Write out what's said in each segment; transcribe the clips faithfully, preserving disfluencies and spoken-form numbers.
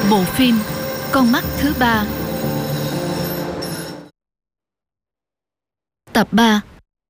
Bộ phim Con mắt thứ ba, tập ba.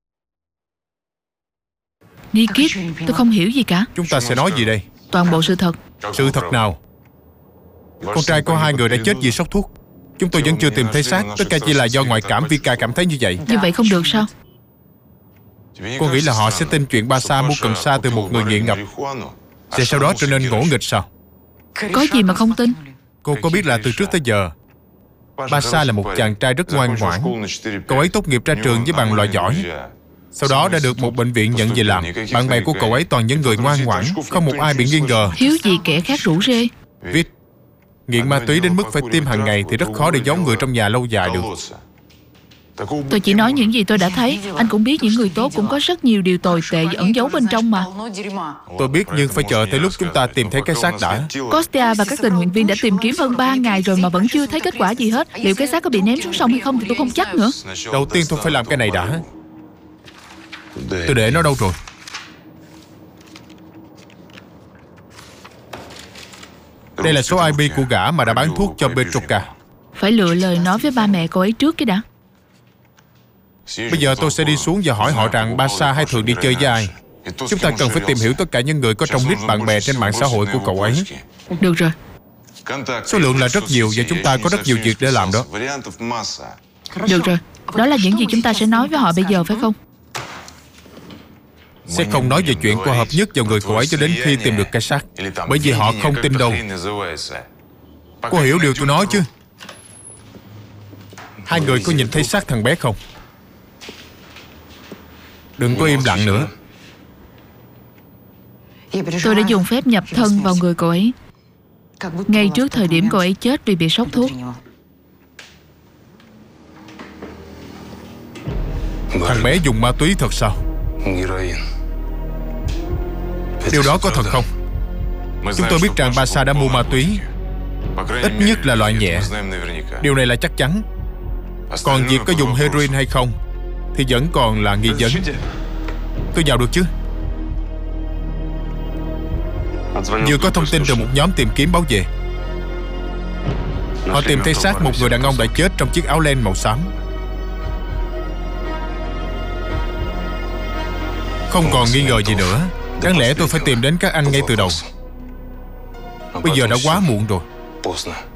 Nikit, tôi không hiểu gì cả. Chúng ta sẽ nói gì đây? Toàn bộ sự thật. Sự thật nào? Con trai có hai người đã chết vì sốc thuốc. Chúng tôi vẫn chưa tìm thấy xác. Tất cả chỉ là do ngoại cảm. Vika cảm thấy như vậy. Như vậy không được sao? Cô nghĩ là họ sẽ tin chuyện Basa mua cần sa từ một người nghiện ngập, và sau đó trở nên ngỗ nghịch sao? Có gì mà không tin? Cô có biết là từ trước tới giờ Basa là một chàng trai rất ngoan ngoãn. Cậu ấy tốt nghiệp ra trường với bằng loại giỏi, sau đó đã được một bệnh viện nhận về làm. Bạn bè của cậu ấy toàn những người ngoan ngoãn, không một ai bị nghi ngờ. Thiếu gì kẻ khác rủ rê. Viết, nghiện ma túy đến mức phải tiêm hàng ngày thì rất khó để giấu người trong nhà lâu dài được. Tôi chỉ nói những gì tôi đã thấy. Anh cũng biết những người tốt cũng có rất nhiều điều tồi tệ ẩn giấu bên trong mà. Tôi biết, nhưng phải chờ tới lúc chúng ta tìm thấy cái xác đã. Kostya và các tình nguyện viên đã tìm kiếm hơn ba ngày rồi mà vẫn chưa thấy kết quả gì hết. Liệu cái xác có bị ném xuống sông hay không thì tôi không chắc nữa. Đầu tiên tôi phải làm cái này đã. Tôi để nó đâu rồi? Đây là số i pê của gã mà đã bán thuốc cho Petroka. Phải lựa lời nói với ba mẹ cô ấy trước cái đã. Bây giờ tôi sẽ đi xuống và hỏi họ rằng Basa hay thường đi chơi với ai. Chúng ta cần phải tìm hiểu tất cả những người có trong list bạn bè trên mạng xã hội của cậu ấy. Được rồi. Số lượng là rất nhiều và chúng ta có rất nhiều việc để làm đó. Được rồi. Đó là những gì chúng ta sẽ nói với họ bây giờ phải không? Sẽ không nói về chuyện qua hợp nhất vào người cậu ấy cho đến khi tìm được cái xác, bởi vì họ không tin đâu. Cô hiểu điều tôi nói chứ? Hai người có nhìn thấy xác thằng bé không? Đừng có im lặng nữa. Tôi đã dùng phép nhập thân vào người cậu ấy ngay trước thời điểm cậu ấy chết vì bị sốc thuốc. Thằng bé dùng ma túy thật sao? Điều đó có thật không? Chúng tôi biết rằng Basa đã mua ma túy, ít nhất là loại nhẹ. Điều này là chắc chắn. Còn việc có dùng heroin hay không thì vẫn còn là nghi vấn. Tôi vào được chứ? Vừa có thông tin từ một nhóm tìm kiếm báo về. Họ tìm thấy xác một người đàn ông đã chết trong chiếc áo len màu xám. Không còn nghi ngờ gì nữa. Đáng lẽ tôi phải tìm đến các anh ngay từ đầu. Bây giờ đã quá muộn rồi.